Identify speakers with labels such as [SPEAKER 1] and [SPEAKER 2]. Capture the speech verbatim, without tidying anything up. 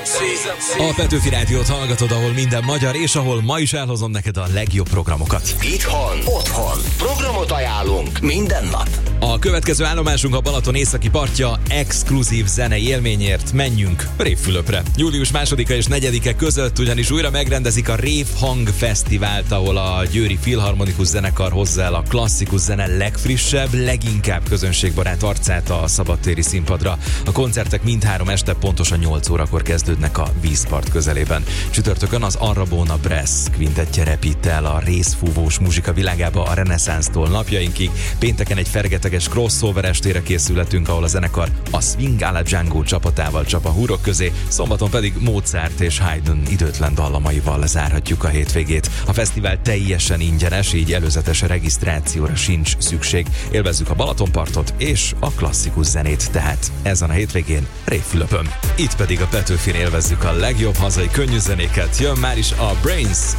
[SPEAKER 1] A Petőfi Rádiót hallgatod, ahol minden magyar, és ahol ma is elhozom neked a legjobb programokat.
[SPEAKER 2] Itthon, otthon, programot ajánlunk minden nap.
[SPEAKER 1] A következő állomásunk a Balaton északi partja, exkluzív zenei élményért menjünk Révfülöpre. július másodika és negyedike között ugyanis újra megrendezik a Rév Hang Fesztivált, ahol a Győri Filharmonikus Zenekar hozza el a klasszikus zene legfrissebb, leginkább közönségbarát arcát a szabadtéri színpadra. A koncertek mindhárom este pontosan nyolc órakor kezdődnek a vízpart közelében. Csütörtökön az Arrabona Brass kvintettje repít el a részfúvós muzsika világába a reneszánsztól napjainkig. Pénteken egy fergeteges crossover estére készületünk, ahol a zenekar a Swing à la Django csapatával csap a húrok közé, szombaton pedig Mozart és Haydn időtlen dallamaival zárhatjuk a hétvégét. A fesztivál teljesen ingyenes, így előzetes regisztrációra sincs szükség. Élvezzük a Balatonpartot és a klasszikus zenét, tehát ezen a hétvégén Révfülöpön. Itt pedig a Petőfin élvezzük a legjobb hazai könnyű zenéket. Jön már is a Brains